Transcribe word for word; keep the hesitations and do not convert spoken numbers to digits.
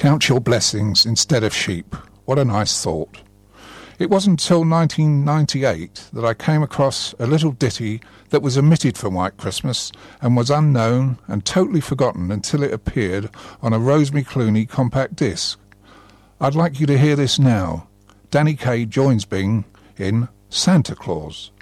Count your blessings instead of sheep. What a nice thought. It wasn't until nineteen ninety-eight that I came across a little ditty that was omitted from White Christmas and was unknown and totally forgotten until it appeared on a Rosemary Clooney compact disc. I'd like you to hear this now. Danny Kaye joins Bing in Santa Claus.